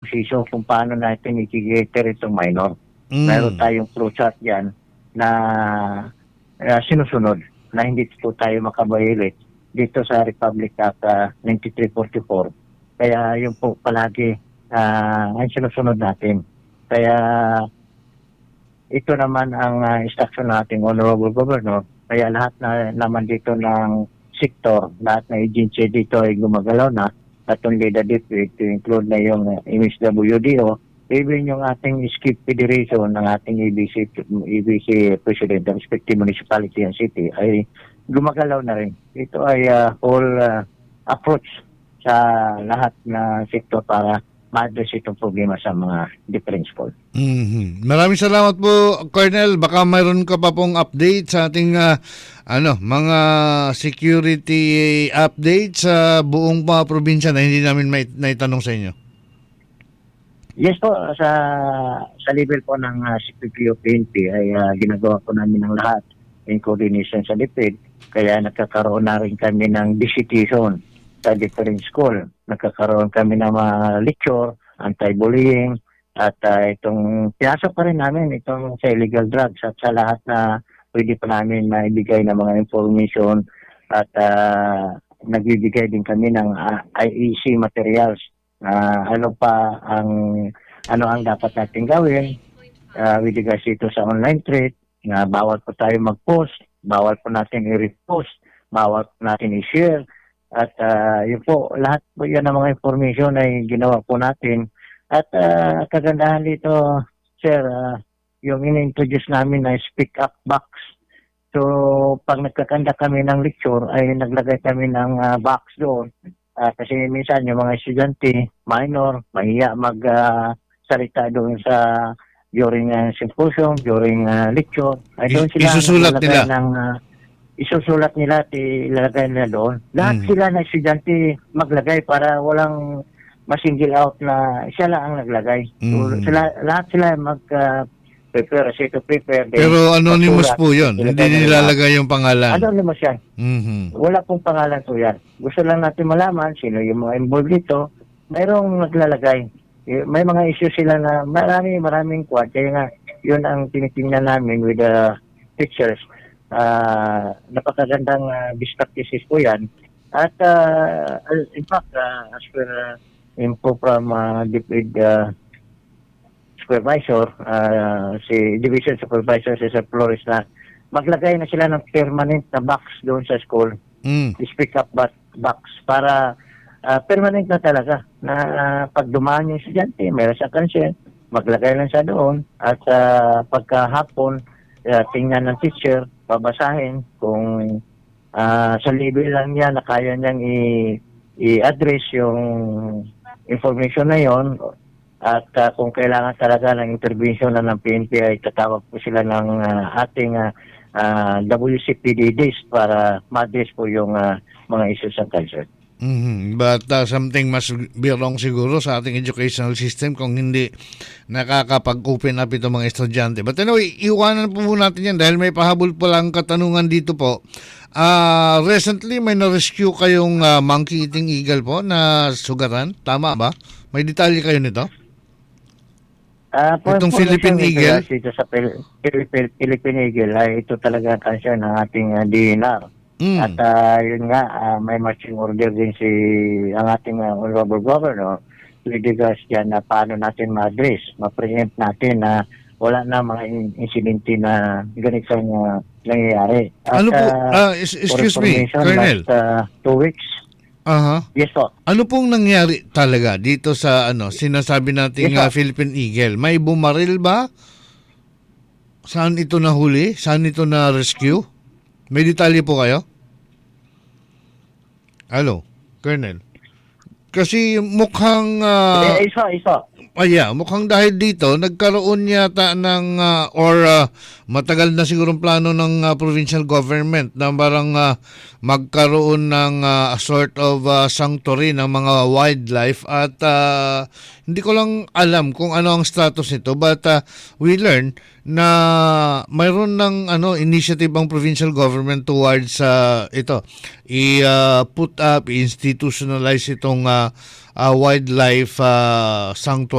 proseso kung paano natin i-cater itong minor. Meron tayong flowchart yan na sinusunod na hindi po tayo makabayulit dito sa Republic Act 9344. Kaya yun po palagi ang sinusunod natin. Kaya ito naman ang instruction nating Honorable Governor. Kaya lahat na naman dito ng sektor, lahat na agency dito ay gumagalaw na at only the DepEd to include na yung MSWDO, even yung ating SCIP Federation ng ating EBC President ng respective municipality and city ay gumagalaw na rin. Ito ay whole approach sa lahat na sektor para ma-address itong problema sa mga different school. Maraming salamat po, Colonel. Baka mayroon ka pa pong update sa ating mga security updates sa buong probinsya na hindi namin naitanong sa inyo. Yes po, sa level po ng CPP o PNP ay ginagawa po namin ng lahat in coordination sa DepEd. Kaya nagkakaroon na rin kami ng visitation sa different school. Nagkakaroon kami ng mga lecture, anti-bullying, at itong pinasok pa rin namin itong sa illegal drugs at sa lahat na pwede pa namin maibigay ng mga information at nagbibigay din kami ng IEC materials. Ano ang dapat natin gawin with regards ito sa online threat, na bawal po tayo mag-post, bawal po natin i-repost, bawal po natin i-share. At yun po, lahat po yan ng mga information ay ginawa po natin. At kagandahan dito, sir, yung in-introduce namin na speak up box. So, pag nagkakanda kami ng lecture, ay naglagay kami ng box doon. Kasi minsan yung mga estudyante, minor, mahiya mag-salita doon sa during symposium, during lecture. Ay doon sila isusulat nila. Isusulat nila at ilalagay nila doon. Lahat sila na estudyante maglagay para walang masingle out na siya lang ang naglagay. So, lahat sila mag-prepare, to prepare. Pero anonymous po yun. Hindi nilalagay yung pangalan. Anonymous yan. Wala pong pangalan po yan. Gusto lang natin malaman sino yung mga involved dito. Mayroong naglalagay. May mga issue sila na maraming quad. Kaya nga, yun ang tinitingnan namin with the teachers. Napakagandang best practices po yan. At in fact, as per info from DepEd supervisor, si Division Supervisor si Sir Flores, na maglagay na sila ng permanent na box doon sa school. Speak up box para permanent na talaga na pag dumaan yung estudyante, meron sa concern, maglagay lang siya doon at pagkahapon, tingnan ng teacher, babasahin kung sa level lang niya na kaya niyang i-address yung information na yon, at kung kailangan talaga ng intervention na ng PNP ay tatawag po sila ng ating WCPD days para ma-address po yung mga issues ng concern. But something must be wrong siguro sa ating educational system kung hindi nakakapag-open up itong mga estudyante. But anyway, iwanan po muna natin yan dahil may pahabol po lang katanungan dito po. Recently, may na-rescue kayong monkey-eating eagle po na sugatan. Tama ba? May detalye kayo nito? Itong Philippine Eagle? Ito sa Philippine Eagle, ito talaga concern ng ating DNR. At yun nga, may marching order din ang ating Honorable Governor with regards dyan na paano natin ma-address, ma-preempt natin na wala na mga insidente na ganitong nangyayari. At, ano po, excuse me, Colonel? Last 2 weeks. Yes po. Ano pong nangyari talaga dito sa sinasabi nating Philippine Eagle? May bumaril ba? Saan ito nahuli? Saan ito na-rescue? May detalye po kayo? Hello, Colonel. Kasi mukhang... Isa. Mukhang dahil dito, nagkaroon yata ng, matagal na sigurong plano ng provincial government na parang magkaroon ng sort of sanctuary ng mga wildlife at hindi ko lang alam kung ano ang status nito, but we learned na mayroon ng initiative ang provincial government towards ito, i-put up, i-institutionalize itong wildlife sanctuary